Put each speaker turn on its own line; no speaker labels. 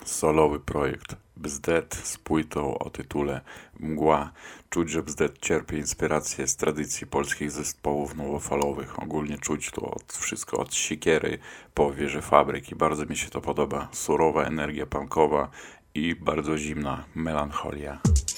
Solowy projekt Bzdet z płytą o tytule Mgła. Czuć, że Bzdet czerpie inspirację z tradycji polskich zespołów nowofalowych. Ogólnie czuć to wszystko od Siekiery po Wieże Fabryk i bardzo mi się to podoba. Surowa energia punkowa i bardzo zimna melancholia.